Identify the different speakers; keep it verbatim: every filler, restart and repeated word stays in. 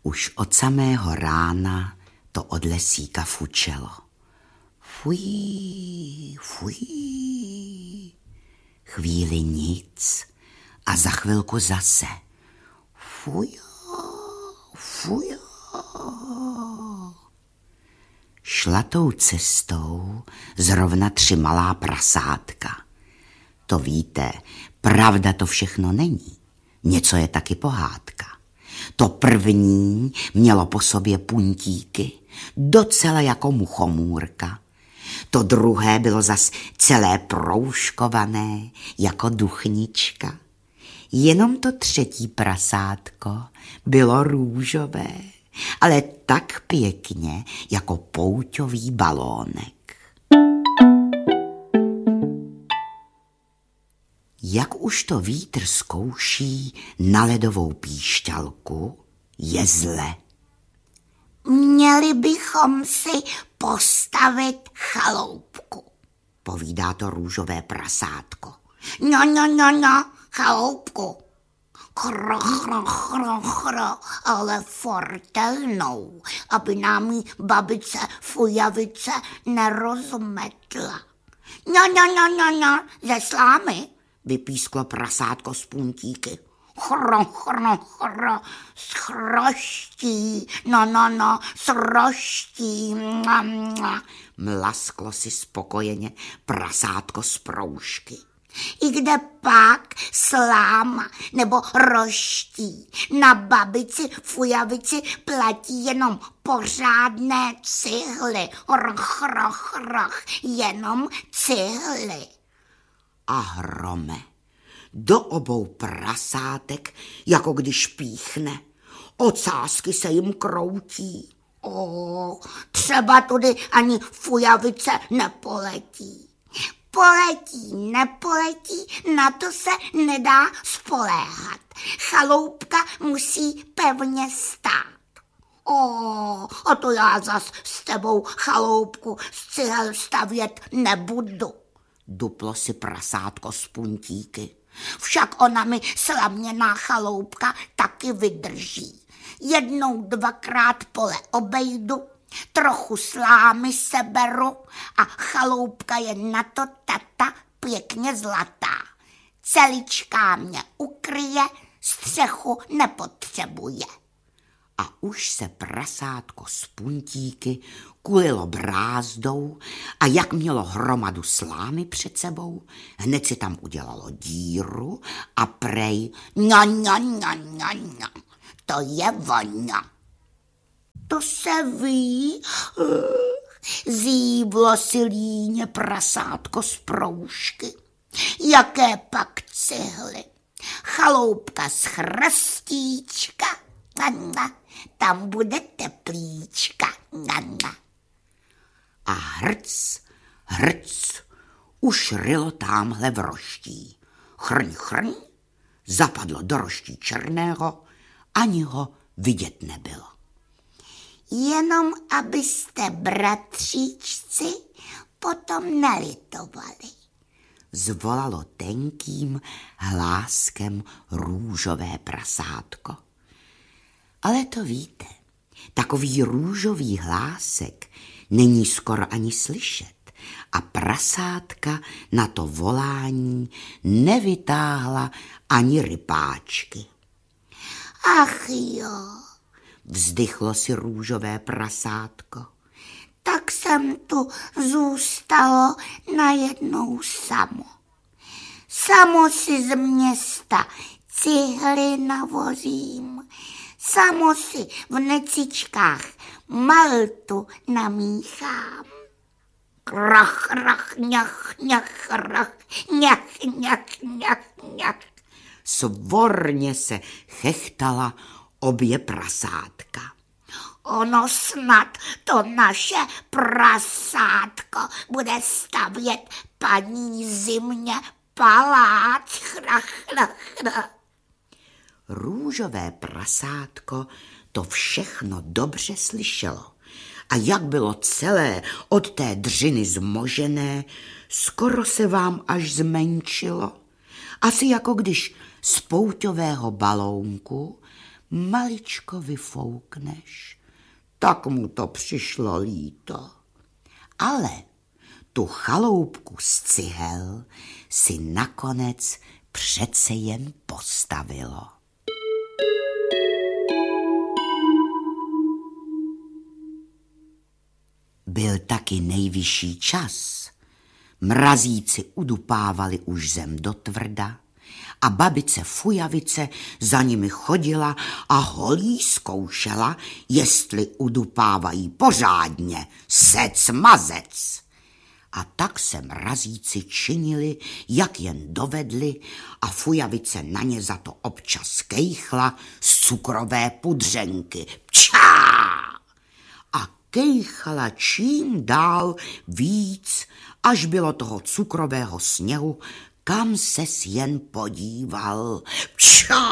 Speaker 1: Už od samého rána to od lesíka fučelo. Fuj, fuj. Chvíli nic a za chvilku zase. Fuj, fuj. Šla tou cestou zrovna tři malá prasátka. To víte, pravda to všechno není. Něco je taky pohádka. To první mělo po sobě puntíky, docela jako muchomůrka. To druhé bylo zas celé proužkované, jako duchnička. Jenom to třetí prasátko bylo růžové, ale tak pěkně, jako pouťový balónek. Jak už to vítr zkouší na ledovou píšťalku, je zle.
Speaker 2: Měli bychom si postavit chaloupku,
Speaker 1: povídá to růžové prasátko.
Speaker 2: No, no, no, no, chaloupku. Chro, chro, chro, chro, ale fortelnou, aby nám jí babice fujavice nerozmetla. No, no, no, no, no, ze slámy,
Speaker 1: vypísklo prasátko z puntíky.
Speaker 2: Chro, chro, chro, s chroští, no, no, no, s roští. Mua, mua.
Speaker 1: Mlasklo si spokojeně prasátko z proužky.
Speaker 2: I kde pak sláma nebo roští, na babici fujavici platí jenom pořádné cihly. Roch, roch, roch, jenom cihly.
Speaker 1: A hrome, do obou prasátek, jako když píchne. Ocásky se jim kroutí.
Speaker 2: O, třeba tudy ani fujavice nepoletí. Poletí, nepoletí, na to se nedá spoléhat. Chaloupka musí pevně stát. O, a to já zas s tebou chaloupku z cihel stavět nebudu,
Speaker 1: duplo si prasátko z puntíky.
Speaker 2: Však ona mi slaměná chaloupka taky vydrží. Jednou, dvakrát pole obejdu, trochu slámy seberu a chaloupka je na to tata pěkně zlatá. Celičká mě ukryje, střechu nepotřebuje.
Speaker 1: A už se prasátko z puntíky kulilo brázdou a jak mělo hromadu slámy před sebou, hned si tam udělalo díru a prej
Speaker 2: ňa, ňa, ňa, ňa, ňa. To je voňa. To se ví, zívlo si líně prasátko z proužky. Jaké pak cihly. Chaloupka z chrstíčka, tam bude teplíčka.
Speaker 1: A hrc, hrc, už rylo támhle v roští. Chrň, chrň, zapadlo do roští černého, ani ho vidět nebylo.
Speaker 2: Jenom abyste, bratříčci, potom nelitovali,
Speaker 1: zvolalo tenkým hláskem růžové prasátko. Ale to víte, takový růžový hlásek není skoro ani slyšet a prasátka na to volání nevytáhla ani rypáčky.
Speaker 2: Ach jo,
Speaker 1: vzdychlo si růžové prasátko.
Speaker 2: Tak jsem tu zůstalo najednou samo. Samo si z města cihly navozím, samo si v necičkách maltu namíchám. Krach, krach, ňach, ňach, krach, ňach, ňach, ňach, ňach.
Speaker 1: Svorně se chechtala obě prasátka.
Speaker 2: Ono snad to naše prasátko bude stavět paní zimě palác. Chra, chra, chra.
Speaker 1: Růžové prasátko to všechno dobře slyšelo. A jak bylo celé od té dřiny zmožené, skoro se vám až zmenšilo. Asi jako když z pouťového balónku maličko vyfoukneš, tak mu to přišlo líto. Ale tu chaloupku z cihel si nakonec přece jen postavilo. Byl taky nejvyšší čas. Mrazíci udupávali už zem do tvrda a babice Fujavice za nimi chodila a holí zkoušela, jestli udupávají pořádně, sec mazec. A tak se mrazíci činili, jak jen dovedli, a Fujavice na ně za to občas kejchla z cukrové pudřenky. Pčá! A kejchala čím dál víc, až bylo toho cukrového sněhu, kam ses jen podíval. Pčá!